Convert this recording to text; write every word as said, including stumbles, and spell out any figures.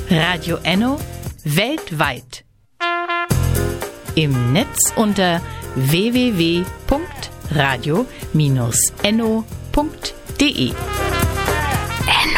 Radio Enno weltweit. Im Netz unter w w w punkt radio Bindestrich enno punkt de.